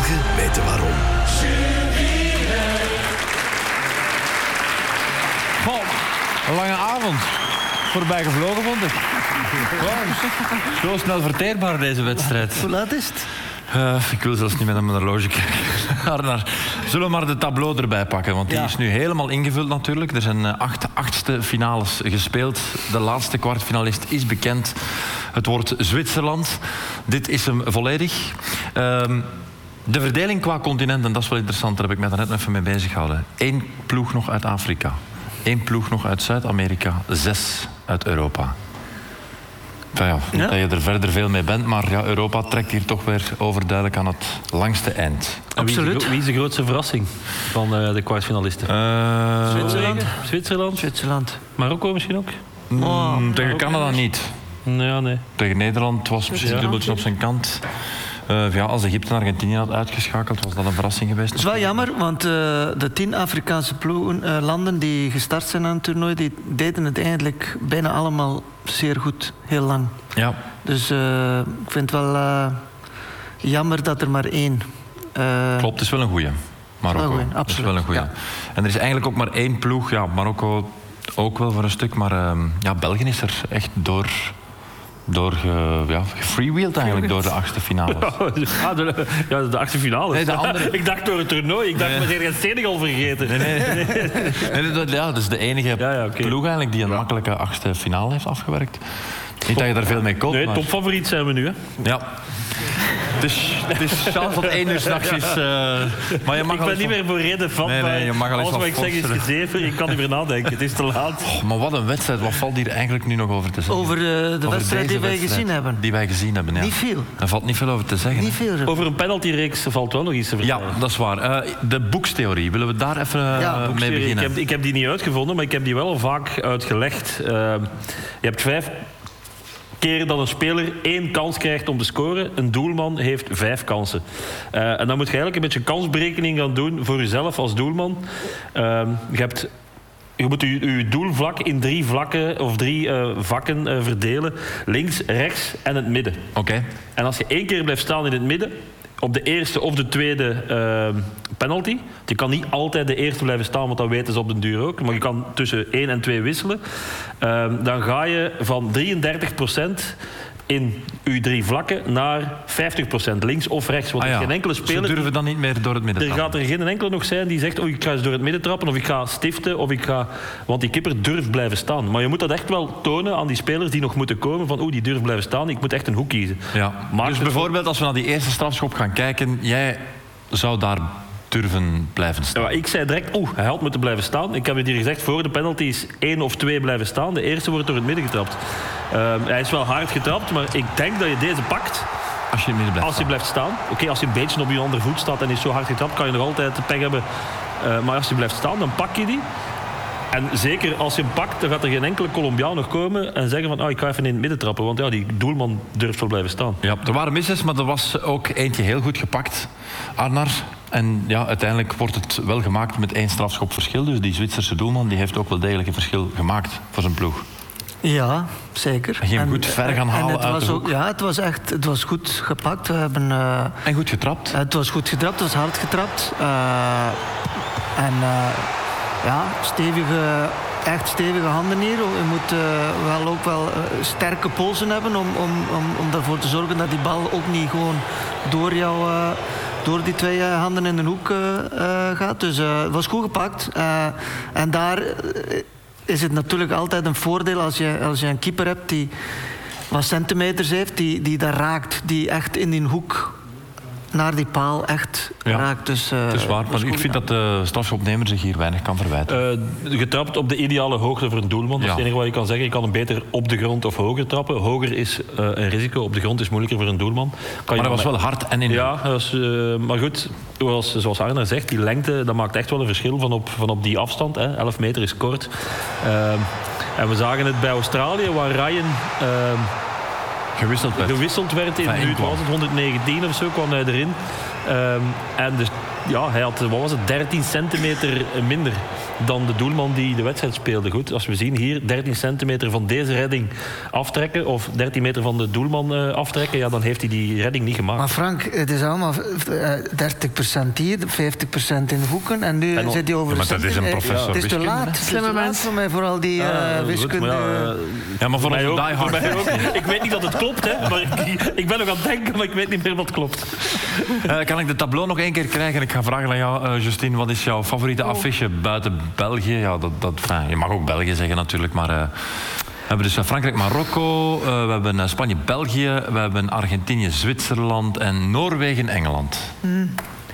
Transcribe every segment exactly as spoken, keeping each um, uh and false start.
Belgen weten waarom. Oh, een lange avond. Voorbij gevlogen, vond ik. Wow, zo snel verteerbaar, deze wedstrijd. Hoe laat is het? Uh, ik wil zelfs niet met een horloge kijken. Arnar, zullen we maar de tableau erbij pakken? Want die ja. is nu helemaal ingevuld natuurlijk. Er zijn uh, acht achtste finales gespeeld. De laatste kwartfinalist is bekend. Het wordt Zwitserland. Dit is hem volledig. Uh, de verdeling qua continenten, dat is wel interessant. Daar heb ik mij net even mee bezig gehouden. Eén ploeg nog uit Afrika. Eén ploeg nog uit Zuid-Amerika. Zes uit Europa. Enfin ja, niet ja. dat je er verder veel mee bent, maar ja, Europa trekt hier toch weer overduidelijk aan het langste eind. Absoluut. Wie is de, wie is de grootste verrassing van uh, de kwartfinalisten? Uh, Zwitserland? Zwitserland? Zwitserland. Marokko misschien ook? Mm, oh, tegen Marokko Canada niet. Ja, nee. Tegen Nederland was misschien ja. dubbeltje op zijn kant. Uh, ja, als Egypte en Argentinië had uitgeschakeld, was dat een verrassing geweest. Het is wel jammer, want uh, de tien Afrikaanse ploegen, uh, landen die gestart zijn aan het toernooi, die deden het eigenlijk bijna allemaal zeer goed, heel lang. Ja. Dus uh, ik vind het wel uh, jammer dat er maar één... Uh, Klopt, het is wel een goeie. Marokko, goeie, absoluut. is wel een goeie. Ja. En er is eigenlijk ook maar één ploeg, ja, Marokko ook wel voor een stuk, maar uh, ja, België is er echt door... Door ge, ja, gefreewheeld eigenlijk door de achtste finales. Ja, de, ja, de achtste finales. Nee, de andere... Ik dacht door het toernooi. Ik dacht, nee. we zijn geen Senegal vergeten. Nee, nee, nee. nee, nee, nee ja, dat is de enige ja, ja, okay. ploeg eigenlijk die een ja. makkelijke achtste finale heeft afgewerkt. Niet Top. dat je daar veel mee koopt. Nee, maar... topfavoriet zijn we nu, hè? Ja. Het is, het is chance dat één uur s'nachts is. Uh, maar je mag ik ben niet van... meer voor reden van. Nee, nee, je mag alles wat ik zeg is gezeven. Ik kan niet meer nadenken. Het is te laat. Oh, maar wat een wedstrijd. Wat valt hier eigenlijk nu nog over te zeggen? Over uh, de over wedstrijd die wij wedstrijd gezien hebben. Die wij gezien hebben, ja. Niet veel. Er valt niet veel over te zeggen. Niet veel. Over een penaltyreeks valt wel nog iets te vertellen. Ja, dat is waar. Uh, de boekstheorie. Willen we daar even uh, ja, mee beginnen? Ik heb, ik heb die niet uitgevonden, maar ik heb die wel al vaak uitgelegd. Uh, je hebt vijf... keer dat een speler één kans krijgt om te scoren. Een doelman heeft vijf kansen. Uh, en dan moet je eigenlijk een beetje kansberekening gaan doen voor jezelf als doelman. Uh, je, hebt, je moet je, je doelvlak in drie vlakken of drie uh, vakken uh, verdelen. Links, rechts en het midden. Oké. Okay. En als je één keer blijft staan in het midden, op de eerste of de tweede uh, penalty. Je kan niet altijd de eerste blijven staan, want dat weten ze op den duur ook. Maar je kan tussen één en twee wisselen. Uh, dan ga je van drieëndertig procent in uw drie vlakken naar vijftig procent links of rechts. Want ah, ja. geen enkele speler... Ze durven dan niet meer door het midden trappen. Er gaat er geen enkele nog zijn die zegt, oh, ik ga eens door het midden trappen of ik ga stiften of ik ga... Want die kipper durft blijven staan. Maar je moet dat echt wel tonen aan die spelers die nog moeten komen van, oh, die durft blijven staan, ik moet echt een hoek kiezen. Ja. Dus bijvoorbeeld als we naar die eerste strafschop gaan kijken, jij zou daar durven blijven staan. Ja, ik zei direct, oeh, hij had moeten blijven staan. Ik heb het hier gezegd, voor de penalties één of twee blijven staan. De eerste wordt door het midden getrapt. Uh, hij is wel hard getrapt, maar ik denk dat je deze pakt. Als je, blijft als je blijft staan. Oké, okay, als je een beetje op je andere voet staat en is zo hard getrapt, kan je nog altijd de pech hebben. Uh, maar als je blijft staan, dan pak je die. En zeker als je hem pakt, dan gaat er geen enkele Colombiaan nog komen en zeggen van, oh, ik ga even in het midden trappen. Want ja, die doelman durft wel blijven staan. Ja, er waren misses, maar er was ook eentje heel goed gepakt. Arnar. En ja, uiteindelijk wordt het wel gemaakt met één strafschop verschil. Dus die Zwitserse doelman die heeft ook wel degelijk een verschil gemaakt voor zijn ploeg. Ja, zeker. En je hem goed ver gaan halen het uit was de ook, ja, het was echt het was goed gepakt. We hebben, uh, en goed getrapt. Het was goed getrapt, het was hard getrapt. Uh, en uh, ja, stevige, echt stevige handen hier. Je moet uh, wel ook wel uh, sterke polsen hebben om, om, om, om ervoor te zorgen dat die bal ook niet gewoon door jou... Uh, door die twee uh, handen in de hoek uh, uh, gaat. Dus uh, het was goed gepakt. Uh, en daar uh, is het natuurlijk altijd een voordeel als je, als je een keeper hebt die wat centimeters heeft, die, die daar raakt, die echt in die hoek naar die paal echt ja, raakt. Dus, uh, het is waar, maar ik vind dat de strafschopnemer zich hier weinig kan verwijten. Uh, getrapt op de ideale hoogte voor een doelman. Dat is ja. het enige wat je kan zeggen. Je kan hem beter op de grond of hoger trappen. Hoger is uh, een risico. Op de grond is moeilijker voor een doelman. Kan maar dat was wel hard en in. Ja, was, uh, maar goed, zoals, zoals Arnar zegt, die lengte, dat maakt echt wel een verschil van op, van op die afstand. Hè. elf meter is kort. Uh, en we zagen het bij Australië, waar Ryan... Uh, Gewisseld werd. Gewisseld werd in minuut was het honderdnegentien of zo, kwam hij erin. Um, en de ja, hij had, wat was het, dertien centimeter minder dan de doelman die de wedstrijd speelde. Goed, als we zien hier, dertien centimeter van deze redding aftrekken of dertien meter van de doelman uh, aftrekken, ja, dan heeft hij die redding niet gemaakt. Maar Frank, het is allemaal uh, dertig procent hier, vijftig procent in de hoeken en nu en zit hij over ja, de maar dat is een professor. Het is te laat. Het is te laat voor mij, vooral die uh, uh, wiskunde. Goed, maar ja, uh, ja, maar voor mij ook, voor mij ook. Ik weet niet dat het klopt, hè, maar ik, ik ben nog aan het denken, maar ik weet niet meer wat klopt. Uh, kan ik de tableau nog één keer krijgen? Ik ga vragen aan jou, uh, Justine, wat is jouw favoriete oh. affiche buiten België? Ja, dat, dat, enfin, je mag ook België zeggen natuurlijk, maar... Uh, we hebben dus Frankrijk-Marokko, uh, we hebben Spanje-België, we hebben Argentinië-Zwitserland en Noorwegen-Engeland. Mm.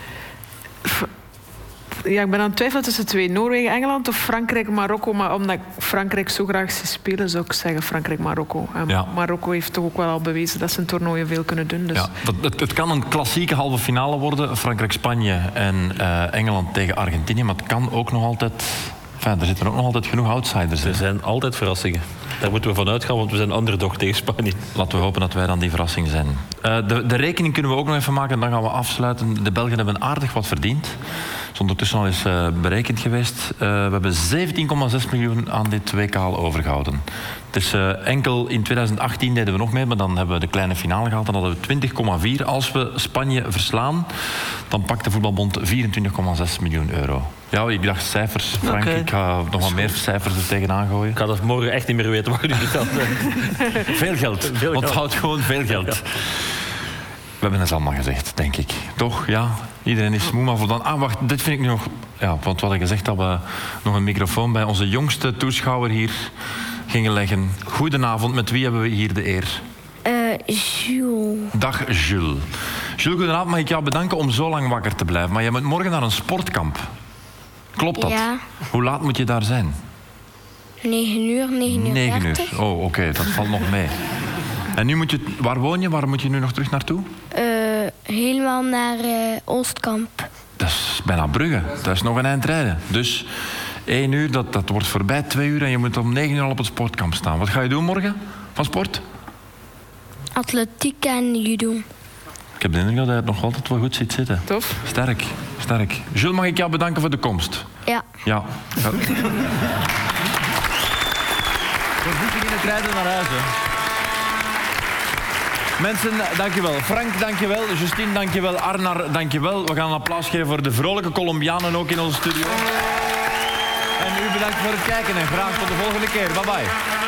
Ja, ik ben aan het twijfelen tussen twee. Noorwegen-Engeland of Frankrijk-Marokko. Maar omdat ik Frankrijk zo graag zie spelen, zou ik zeggen Frankrijk-Marokko. En ja. Marokko heeft toch ook wel al bewezen dat ze in toernooien veel kunnen doen. Dus. Ja, dat, het, het kan een klassieke halve finale worden. Frankrijk-Spanje en uh, Engeland tegen Argentinië. Maar het kan ook nog altijd... Enfin, er zitten ook nog altijd genoeg outsiders in. Er zijn altijd verrassingen. Daar moeten we van uitgaan, want we zijn underdog tegen Spanje. Laten we hopen dat wij dan die verrassing zijn. Uh, de, de rekening kunnen we ook nog even maken en dan gaan we afsluiten. De Belgen hebben aardig wat verdiend. Dat is ondertussen al eens uh, berekend geweest. Uh, we hebben zeventien komma zes miljoen aan dit W K al overgehouden. Het is uh, enkel in twintig achttien deden we nog mee, maar dan hebben we de kleine finale gehaald. Dan hadden we twintig komma vier. Als we Spanje verslaan, dan pakt de voetbalbond vierentwintig komma zes miljoen euro. Ja, ik dacht cijfers, Frank. Okay. Ik ga nog wat meer cijfers er tegenaan gooien. Ik ga dat morgen echt niet meer weten wat jullie verteld hebben. Veel geld. Veel Onthoud gewoon veel geld. Ja. We hebben het allemaal gezegd, denk ik. Toch? Ja. Iedereen is moe, maar voldaan. Ah, wacht, dit vind ik nu nog... Ja, want we hadden gezegd dat we nog een microfoon bij onze jongste toeschouwer hier gingen leggen. Goedenavond, met wie hebben we hier de eer? Uh, Jules. Dag, Jules. Jules, goedenavond. Mag ik jou bedanken om zo lang wakker te blijven? Maar jij moet morgen naar een sportkamp. Klopt dat? Ja. Hoe laat moet je daar zijn? negen uur, negen uur negen uur. Oh, oké, okay, dat valt nog mee. En nu moet je... Waar woon je? Waar moet je nu nog terug naartoe? Uh, helemaal naar uh, Oostkamp. Dat is bijna Brugge. Dat is nog een eind rijden. Dus één uur, dat, dat wordt voorbij twee uur en je moet om negen uur al op het sportkamp staan. Wat ga je doen morgen van sport? Atletiek en judo. Ik heb de indruk dat hij het nog altijd wel goed ziet zitten. Tof. Sterk, sterk. Jules, mag ik jou bedanken voor de komst? Ja. Ja. ja. Voorzichtig in het rijden naar huis, hè. Mensen, dankjewel. Frank, dankjewel. Justine, dankjewel. Arnar, dankjewel. We gaan een applaus geven voor de vrolijke Colombianen ook in onze studio. En u bedankt voor het kijken en graag tot de volgende keer. Bye bye.